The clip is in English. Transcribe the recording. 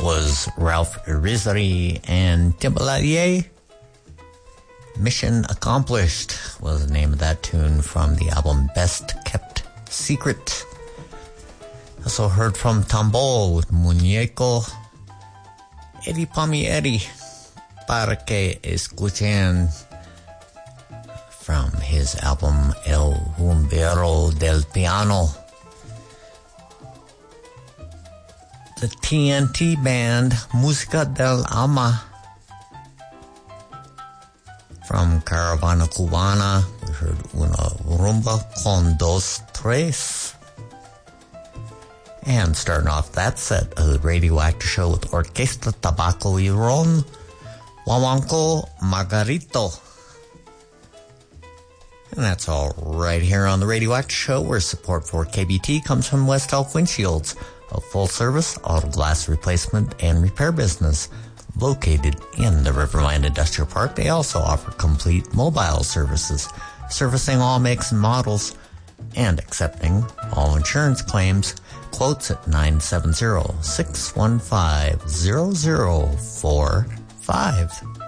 was Ralph Rizzeri and Timbaladier. Mission Accomplished was the name of that tune from the album Best Kept Secret. Also heard from Tambol with Muñeco. Eddie Palmieri, Para que escuchen, from his album El Rumbero del Piano. The TNT band Música del Alma, from Caravana Cubana, we heard Una Rumba con dos tres. And starting off that set of the Radioactive Show with Orquesta Tabaco y Ron, Guaguancó Margarito. And that's all right here on the Radioactive Show, where support for KBT comes from West Elk Windshields, a full-service auto glass replacement and repair business located in the Riverline Industrial Park. They also offer complete mobile services, servicing all makes and models, and accepting all insurance claims. Quotes at 970-615-0045.